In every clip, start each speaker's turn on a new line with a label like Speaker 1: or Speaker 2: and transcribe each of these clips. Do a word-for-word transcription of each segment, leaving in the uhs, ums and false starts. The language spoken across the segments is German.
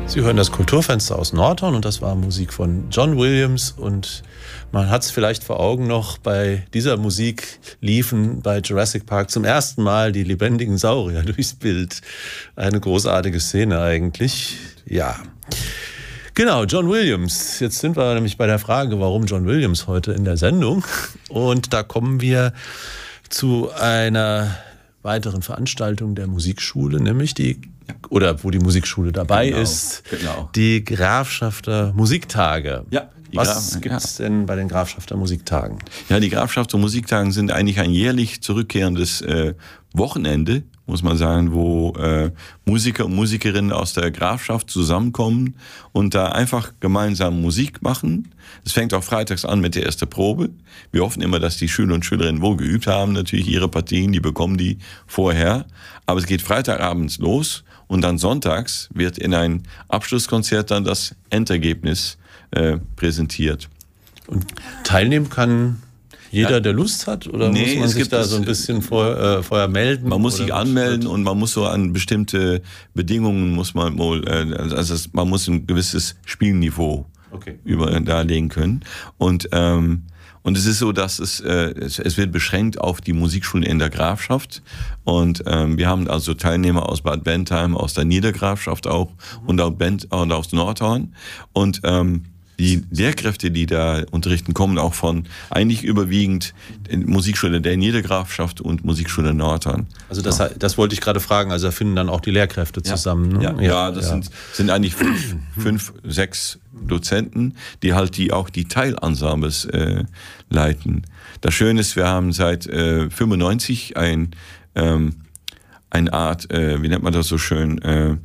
Speaker 1: Sie hören das Kulturfenster aus Nordhorn und das war Musik von John Williams und man hat es vielleicht vor Augen noch, bei dieser Musik liefen bei Jurassic Park zum ersten Mal die lebendigen Saurier durchs Bild. Eine großartige Szene eigentlich. Ja, genau, John Williams. Jetzt sind wir nämlich bei der Frage, warum John Williams heute in der Sendung. Und da kommen wir zu einer weiteren Veranstaltung der Musikschule, nämlich die oder wo die Musikschule dabei
Speaker 2: genau,
Speaker 1: ist,
Speaker 2: genau.
Speaker 1: die Grafschafter Musiktage.
Speaker 2: Ja,
Speaker 1: Was
Speaker 2: Graf,
Speaker 1: gibt es
Speaker 2: ja.
Speaker 1: denn bei den Grafschafter Musiktagen?
Speaker 2: Ja, die Grafschafter Musiktagen sind eigentlich ein jährlich zurückkehrendes äh, Wochenende, muss man sagen, wo äh, Musiker und Musikerinnen aus der Grafschaft zusammenkommen und da einfach gemeinsam Musik machen. Es fängt auch freitags an mit der ersten Probe. Wir hoffen immer, dass die Schüler und Schülerinnen wohl geübt haben, natürlich ihre Partien, die bekommen die vorher. Aber es geht Freitagabends los und dann sonntags wird in ein Abschlusskonzert dann das Endergebnis äh, präsentiert.
Speaker 1: Und teilnehmen kann jeder, ja, der Lust hat? Oder
Speaker 2: nee,
Speaker 1: muss man sich da
Speaker 2: es,
Speaker 1: so ein bisschen vor, äh, vorher melden?
Speaker 2: Man muss
Speaker 1: oder
Speaker 2: sich anmelden und man muss so an bestimmte Bedingungen, muss man wohl, äh, also man muss ein gewisses Spielniveau okay. über, darlegen können. Und ähm, Und es ist so, dass es, äh, es, es wird beschränkt auf die Musikschulen in der Grafschaft. Und ähm, wir haben also Teilnehmer aus Bad Bentheim, aus der Niedergrafschaft auch mhm. und, auch Bent, und aus Nordhorn. Und ähm, die Lehrkräfte, die da unterrichten, kommen auch von eigentlich überwiegend Musikschule der Niedergrafschaft und Musikschule Nordhorn.
Speaker 1: Also das, ja. das wollte ich gerade fragen, also da finden dann auch die Lehrkräfte zusammen.
Speaker 2: Ja,
Speaker 1: ne?
Speaker 2: ja, ja das ja. Sind, sind eigentlich fünf, fünf, sechs Dozenten, die halt die auch die Teilensembles äh, leiten. Das Schöne ist, wir haben seit äh, fünfundneunzig ein, ähm, eine Art, äh, wie nennt man das so schön, äh,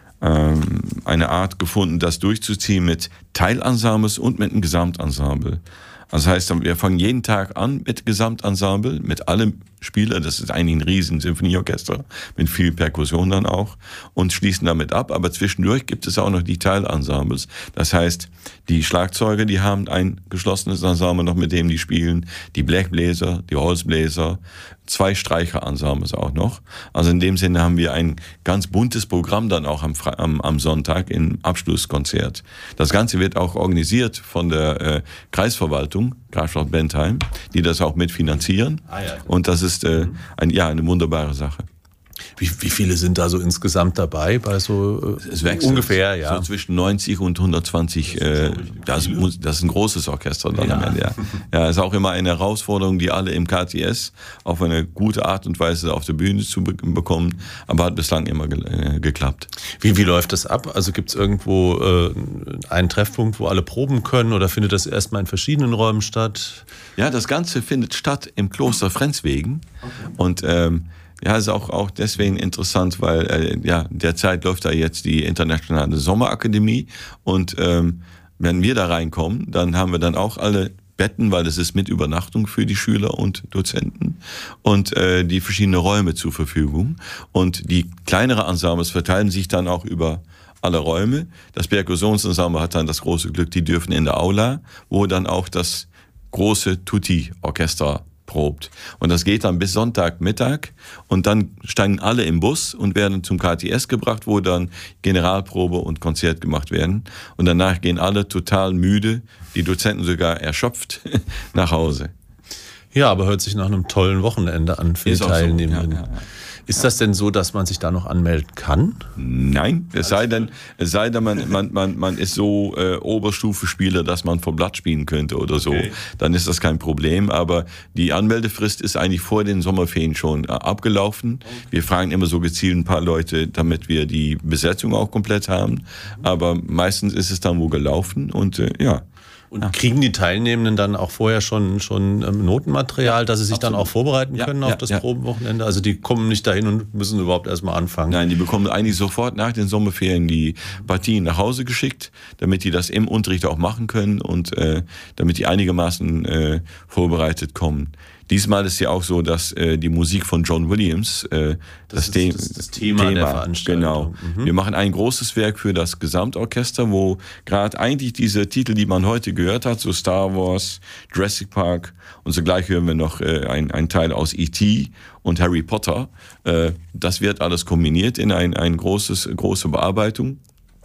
Speaker 2: eine Art gefunden, das durchzuziehen mit Teilensembles und mit einem Gesamtensemble. Also das heißt, wir fangen jeden Tag an mit Gesamtensemble, mit allen Spielern, das ist eigentlich ein riesen Symphonieorchester, mit viel Perkussion dann auch, und schließen damit ab, aber zwischendurch gibt es auch noch die Teilensembles. Das heißt, die Schlagzeuger, die haben ein geschlossenes Ensemble noch, mit dem die spielen, die Blechbläser, die Holzbläser, zwei Streicherensembles auch noch. Also in dem Sinne haben wir ein ganz buntes Programm dann auch am, am, am Sonntag im Abschlusskonzert. Das Ganze wird auch organisiert von der äh, Kreisverwaltung, Grafschaft Bentheim, die das auch mitfinanzieren. Ah, ja. Und das ist äh, ein, ja, eine wunderbare Sache.
Speaker 1: Wie, wie viele sind da so insgesamt dabei bei so äh,
Speaker 2: es wechselt
Speaker 1: ungefähr, ja,
Speaker 2: so zwischen neunzig und hundertzwanzig. Äh, das, ist, das ist ein großes Orchester dann ja. am Ende. Ja, ja, ist auch immer eine Herausforderung, die alle im K T S auf eine gute Art und Weise auf der Bühne zu be- bekommen, aber hat bislang immer ge- äh, geklappt.
Speaker 1: Wie, wie läuft das ab? Also gibt es irgendwo äh, einen Treffpunkt, wo alle proben können, oder findet das erstmal in verschiedenen Räumen statt?
Speaker 2: Ja, das Ganze findet statt im Kloster Frenzwegen okay. und ähm, ja, ist auch, auch deswegen interessant, weil äh, ja, derzeit läuft da jetzt die internationale Sommerakademie und ähm, wenn wir da reinkommen, dann haben wir dann auch alle Betten, weil das ist mit Übernachtung für die Schüler und Dozenten und äh, die verschiedenen Räume zur Verfügung. Und die kleineren Ensembles verteilen sich dann auch über alle Räume. Das Perkussionsensemble hat dann das große Glück, die dürfen in der Aula, wo dann auch das große Tutti-Orchester probt. Und das geht dann bis Sonntagmittag und dann steigen alle im Bus und werden zum K T S gebracht, wo dann Generalprobe und Konzert gemacht werden. Und danach gehen alle total müde, die Dozenten sogar erschöpft, nach Hause.
Speaker 1: Ja, aber hört sich nach einem tollen Wochenende an für die Teilnehmerinnen. So. Ja, ja, ja. Ist das denn so, dass man sich da noch anmelden kann?
Speaker 2: Nein, es sei denn, es sei denn man, man, man, man ist so äh, Oberstufe-Spieler, dass man vom Blatt spielen könnte oder so. Okay. Dann ist das kein Problem. Aber die Anmeldefrist ist eigentlich vor den Sommerferien schon äh, abgelaufen. Okay. Wir fragen immer so gezielt ein paar Leute, damit wir die Besetzung auch komplett haben. Mhm. Aber meistens ist es dann wohl gelaufen und äh, ja.
Speaker 1: Und kriegen die Teilnehmenden dann auch vorher schon, schon Notenmaterial, dass sie sich Absolut. Dann auch vorbereiten können ja, auf ja, das ja. Probenwochenende? Also die kommen nicht dahin und müssen überhaupt erstmal anfangen?
Speaker 2: Nein, die bekommen eigentlich sofort nach den Sommerferien die Partien nach Hause geschickt, damit die das im Unterricht auch machen können und äh, damit die einigermaßen äh, vorbereitet kommen. Diesmal ist ja auch so, dass äh, die Musik von John Williams äh, das,
Speaker 1: das, ist, das, das Thema, Thema der Veranstaltung.
Speaker 2: Genau. Mhm. Wir machen ein großes Werk für das Gesamtorchester, wo gerade eigentlich diese Titel, die man heute gehört hat, so Star Wars, Jurassic Park und sogleich hören wir noch äh, ein, ein Teil aus E T und Harry Potter. Äh, das wird alles kombiniert in ein, ein großes, große Bearbeitung.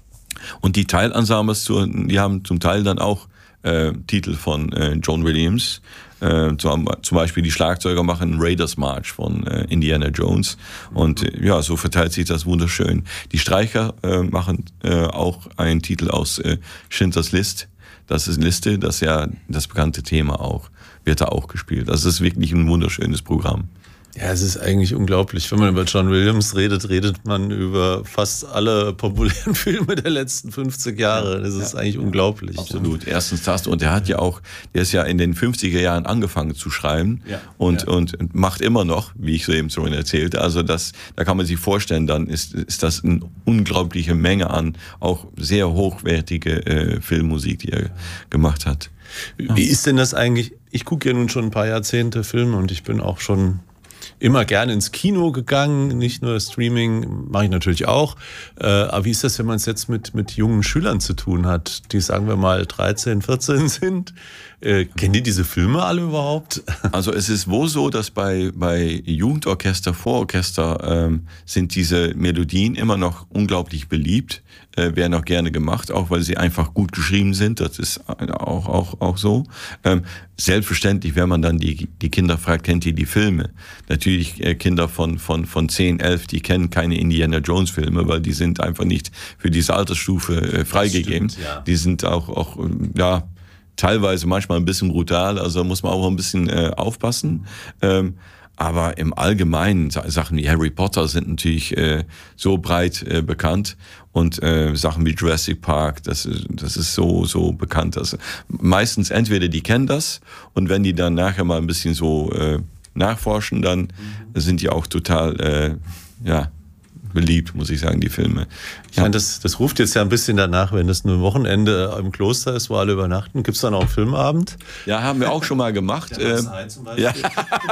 Speaker 2: Und die Teilensembles, die haben zum Teil dann auch äh, Titel von äh, John Williams. Äh, zum, zum Beispiel die Schlagzeuger machen Raiders March von äh, Indiana Jones. Und äh, ja, so verteilt sich das wunderschön. Die Streicher äh, machen äh, auch einen Titel aus äh, Schindlers List. Das ist Liste, das ist ja das bekannte Thema auch, wird da auch gespielt. Das ist wirklich ein wunderschönes Programm.
Speaker 1: Ja, es ist eigentlich unglaublich. Wenn man über John Williams redet, redet man über fast alle populären Filme der letzten fünfzig Jahre. Das ist ja, eigentlich ja, unglaublich.
Speaker 2: Absolut. Erstens das. Und er hat ja auch, der ist ja in den fünfziger Jahren angefangen zu schreiben ja, und, ja. und macht immer noch, wie ich so eben schon erzählte. Also das, da kann man sich vorstellen, dann ist, ist das eine unglaubliche Menge an auch sehr hochwertige äh, Filmmusik, die er gemacht hat.
Speaker 1: Wie ist denn das eigentlich? Ich gucke ja nun schon ein paar Jahrzehnte Filme und ich bin auch schon immer gerne ins Kino gegangen, nicht nur Streaming, mache ich natürlich auch. Äh, aber wie ist das, wenn man es jetzt mit, mit jungen Schülern zu tun hat, die, sagen wir mal, dreizehn, vierzehn sind? Äh, kennen die diese Filme alle überhaupt?
Speaker 2: Also es ist wohl so, dass bei, bei Jugendorchester, Vororchester ähm, sind diese Melodien immer noch unglaublich beliebt, äh, werden auch gerne gemacht, auch weil sie einfach gut geschrieben sind. Das ist auch, auch, auch so. Ähm, selbstverständlich, wenn man dann die, die Kinder fragt, kennt ihr die Filme? Natürlich äh, Kinder von, von, von zehn, elf, die kennen keine Indiana Jones Filme, weil die sind einfach nicht für diese Altersstufe äh, freigegeben. Stimmt, ja. Die sind auch, auch ja, teilweise manchmal ein bisschen brutal, also muss man auch ein bisschen äh, aufpassen. Ähm, aber im Allgemeinen, Sachen wie Harry Potter sind natürlich äh, so breit äh, bekannt und äh, Sachen wie Jurassic Park, das, das ist so, so bekannt. Also meistens entweder die kennen das und wenn die dann nachher mal ein bisschen so äh, nachforschen, dann mhm. sind die auch total, äh, ja, beliebt, muss ich sagen, die Filme.
Speaker 1: Ich meine, das, das ruft jetzt ja ein bisschen danach, wenn das nur ein Wochenende im Kloster ist, wo alle übernachten. Gibt es dann auch einen Filmabend?
Speaker 2: Ja, haben wir auch schon mal gemacht.
Speaker 1: Der ähm, zum Beispiel.
Speaker 2: Ja.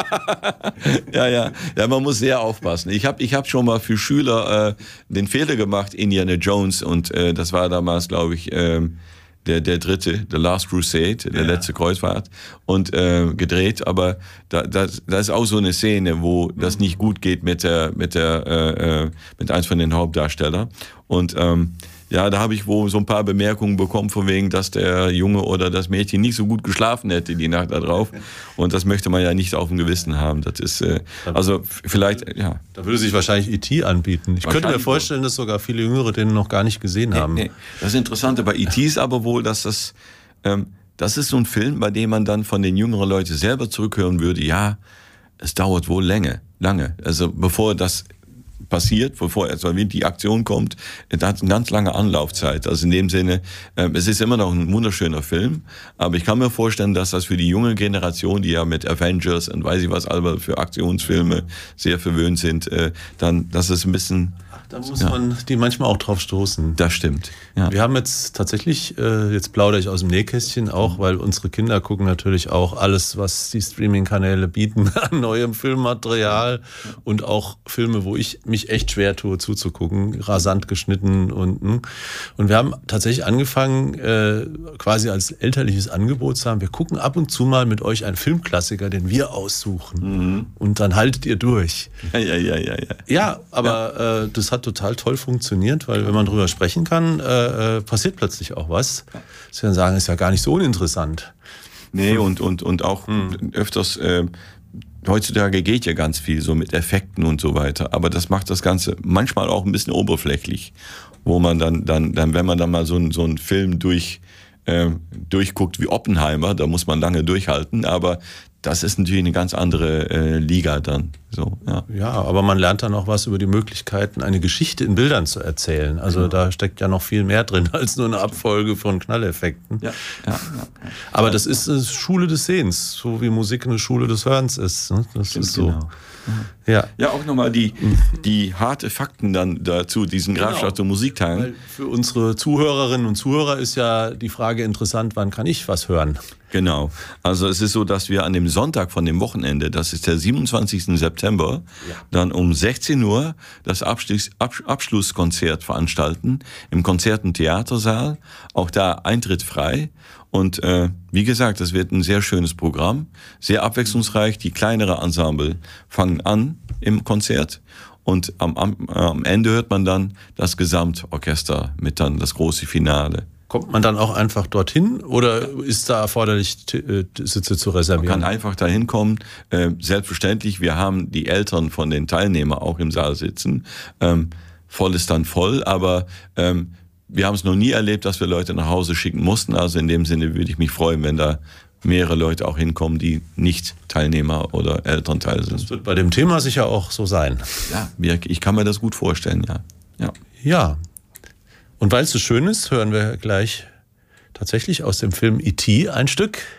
Speaker 2: ja, ja, ja, man muss sehr aufpassen. Ich habe ich hab schon mal für Schüler äh, den Fehler gemacht, Indiana Jones, und äh, das war damals, glaube ich, ähm, Der, der dritte, The Last Crusade, der ja. letzte Kreuzfahrt, und äh, gedreht. Aber da, da, da ist auch so eine Szene, wo mhm. das nicht gut geht mit der, mit der, äh, mit eins von den Hauptdarstellern. Und ähm, ja, da habe ich wohl so ein paar Bemerkungen bekommen, von wegen, dass der Junge oder das Mädchen nicht so gut geschlafen hätte die Nacht da drauf. Und das möchte man ja nicht auf dem Gewissen haben. Das ist, äh, also vielleicht, ja.
Speaker 1: Da würde sich wahrscheinlich E T anbieten. Ich könnte mir vorstellen, dass sogar viele Jüngere den noch gar nicht gesehen haben.
Speaker 2: Nee, nee. Das Interessante bei E T ist aber wohl, dass das, ähm, das ist so ein Film, bei dem man dann von den jüngeren Leuten selber zurückhören würde, ja, es dauert wohl lange, lange. Also bevor das passiert, bevor also die Aktion kommt, da hat eine ganz lange Anlaufzeit. Also in dem Sinne, äh, es ist immer noch ein wunderschöner Film, aber ich kann mir vorstellen, dass das für die junge Generation, die ja mit Avengers und weiß ich was, aber für Aktionsfilme sehr verwöhnt sind, äh, dann, dass es ein bisschen...
Speaker 1: Da muss ja. man die manchmal auch drauf stoßen.
Speaker 2: Das stimmt. Ja.
Speaker 1: Wir haben jetzt tatsächlich, äh, jetzt plaudere ich aus dem Nähkästchen auch, weil unsere Kinder gucken natürlich auch alles, was die Streaming-Kanäle bieten an neuem Filmmaterial und auch Filme, wo ich mich echt schwer tue zuzugucken, rasant geschnitten und und wir haben tatsächlich angefangen, äh, quasi als elterliches Angebot zu haben, wir gucken ab und zu mal mit euch einen Filmklassiker, den wir aussuchen mhm. und dann haltet ihr durch.
Speaker 2: Ja, ja, ja, ja. Ja,
Speaker 1: ja aber ja. Äh, das hat total toll funktioniert, weil wenn man drüber sprechen kann, äh, passiert plötzlich auch was. Sie werden sagen, ist ja gar nicht so uninteressant.
Speaker 2: Nee, und, und, und auch hm. öfters, äh, heutzutage geht ja ganz viel so mit Effekten und so weiter, aber das macht das Ganze manchmal auch ein bisschen oberflächlich, wo man dann, dann, dann wenn man dann mal so, ein, so einen Film durch, äh, durchguckt wie Oppenheimer, da muss man lange durchhalten, aber das ist natürlich eine ganz andere äh, Liga dann. So, ja.
Speaker 1: ja, aber man lernt dann auch was über die Möglichkeiten, eine Geschichte in Bildern zu erzählen. Also genau. Da steckt ja noch viel mehr drin als nur eine Abfolge von Knalleffekten. Ja, ja, ja. Aber das ist eine Schule des Sehens, so wie Musik eine Schule des Hörens ist. Ne? Das Stimmt, ist so. Genau.
Speaker 2: Ja. ja, auch nochmal die, die harte Fakten dann dazu, diesen genau. Grafschaft- und Musiktagen. Weil
Speaker 1: für unsere Zuhörerinnen und Zuhörer ist ja die Frage interessant, wann kann ich was hören?
Speaker 2: Genau. Also es ist so, dass wir an dem Sonntag von dem Wochenende, das ist der siebenundzwanzigsten September, ja. dann um sechzehn Uhr das Abschluss, Abschlusskonzert veranstalten im Konzert- und Theatersaal. Auch da Eintritt frei. Und äh, wie gesagt, das wird ein sehr schönes Programm, sehr abwechslungsreich. Die kleinere Ensemble fangen an im Konzert und am, am, am Ende hört man dann das Gesamtorchester mit dann das große Finale.
Speaker 1: Kommt man dann auch einfach dorthin oder ist da erforderlich, Sitze zu reservieren?
Speaker 2: Man kann einfach dahin kommen. Selbstverständlich, wir haben die Eltern von den Teilnehmern auch im Saal sitzen. Voll ist dann voll, aber wir haben es noch nie erlebt, dass wir Leute nach Hause schicken mussten. Also in dem Sinne würde ich mich freuen, wenn da mehrere Leute auch hinkommen, die nicht Teilnehmer oder Elternteil sind.
Speaker 1: Das wird bei dem Thema sicher auch so sein.
Speaker 2: Ja, ich kann mir das gut vorstellen, ja.
Speaker 1: Ja. Ja. Und weil es so schön ist, hören wir gleich tatsächlich aus dem Film E T ein Stück.